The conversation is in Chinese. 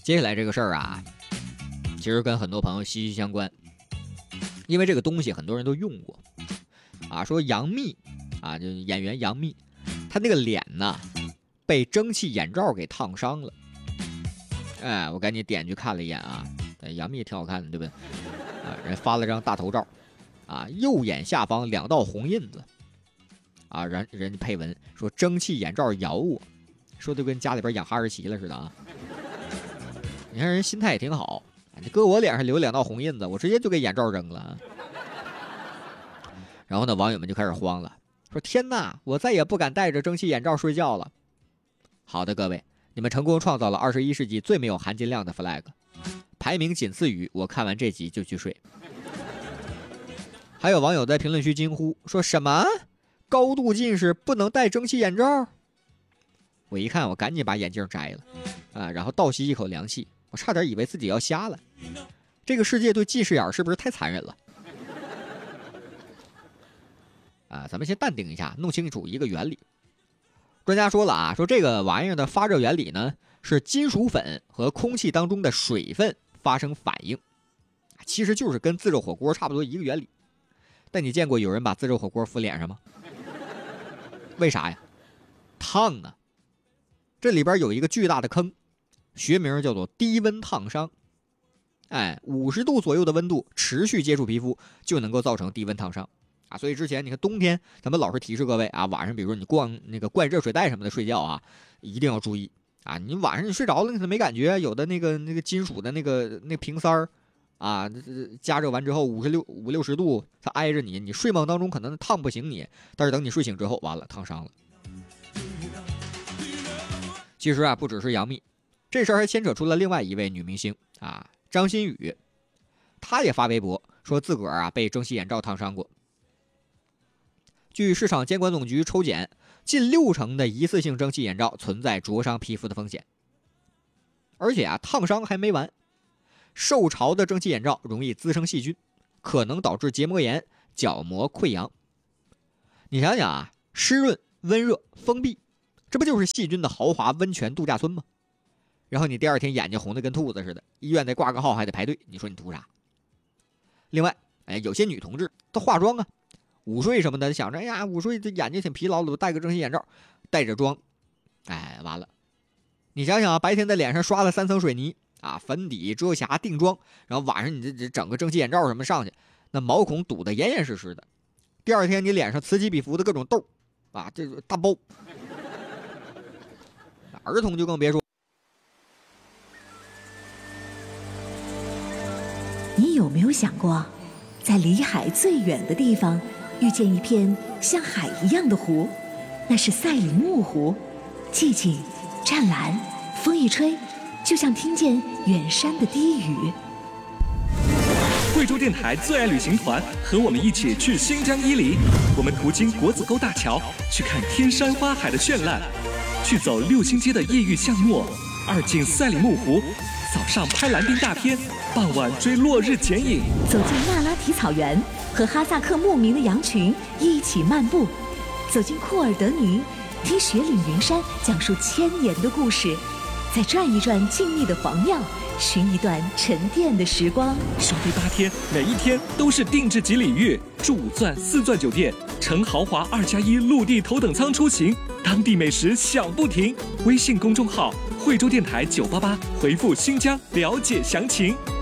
接下来这个事儿啊，其实跟很多朋友息息相关，因为这个东西很多人都用过啊。说杨幂啊，就演员杨幂，她那个脸呢被蒸汽眼罩给烫伤了。哎，我赶紧点去看了一眼啊，杨幂挺好看的，对不对？啊，人发了张大头照，啊，右眼下方2道红印子，啊，人家配文说蒸汽眼罩咬我，说就跟家里边养哈士奇了似的啊。你看人心态也挺好，你搁我脸上留2道红印子，我直接就给眼罩扔了。然后呢，网友们就开始慌了，说天哪，我再也不敢戴着蒸汽眼罩睡觉了。好的，各位，你们成功创造了21世纪最没有含金量的 flag， 排名仅次于我看完这集就去睡。还有网友在评论区惊呼，说什么高度近视不能戴蒸汽眼罩？我一看，我赶紧把眼镜摘了啊，然后倒吸一口凉气，我差点以为自己要瞎了。这个世界对近视眼是不是太残忍了？啊，咱们先淡定一下，弄清楚一个原理。专家说了啊，说这个玩意儿的发热原理呢，是金属粉和空气当中的水分发生反应，其实就是跟自热火锅差不多一个原理。但你见过有人把自热火锅敷脸上吗？为啥呀？烫啊！这里边有一个巨大的坑，学名叫做低温烫伤。哎，50度左右的温度持续接触皮肤就能够造成低温烫伤啊。所以之前你看冬天咱们老是提示各位啊，晚上比如说你灌热水袋什么的睡觉啊，一定要注意啊。你晚上你睡着了你可能没感觉，有的那个金属的那瓶塞儿啊，加热完之后50-60度，它挨着你睡梦当中可能烫不醒你，但是等你睡醒之后，完了烫伤了。其实啊，不只是杨幂，这事儿还牵扯出了另外一位女明星啊，张馨予，她也发微博说自个儿啊被蒸汽眼罩烫伤过。据市场监管总局抽检，近60%的一次性蒸汽眼罩存在灼伤皮肤的风险。而且啊，烫伤还没完，受潮的蒸汽眼罩容易滋生细菌，可能导致结膜炎、角膜溃疡。你想想啊，湿润、温热、封闭，这不就是细菌的豪华温泉度假村吗？然后你第二天眼睛红得跟兔子似的，医院得挂个号还得排队，你说你图啥？另外，有些女同志她化妆啊，午睡什么的，想着哎呀午睡这眼睛挺疲劳的，我戴个蒸汽眼罩，带着妆，哎完了。你想想啊，白天在脸上刷了3层水泥啊，粉底、遮瑕、定妆，然后晚上你这整个蒸汽眼罩什么上去，那毛孔堵得严严实实的。第二天你脸上此起彼伏的各种痘啊，这个大包。儿童就更别说。 你有没有想过，在离海最远的地方遇见一片像海一样的湖，那是赛里木湖，寂静湛蓝，风一吹就像听见远山的低语。 贵州电台最爱旅行团和我们一起去新疆伊犁，我们途经国子沟大桥，去看天山花海的绚烂，去走6星街的夜域巷陌，2进赛里木湖，早上拍蓝丁大片，傍晚追落日剪影， 走进那拉提草原，和哈萨克牧民的羊群一起漫步，走进库尔德尼，听雪岭云山讲述1000年的故事，再转一转静谧的黄庙，寻一段沉淀的时光。 兄弟8天，每一天都是定制级礼遇，住5钻4钻酒店，乘豪华2+1陆地头等舱出行，当地美食享不停。微信公众号惠州电台988，回复新疆了解详情。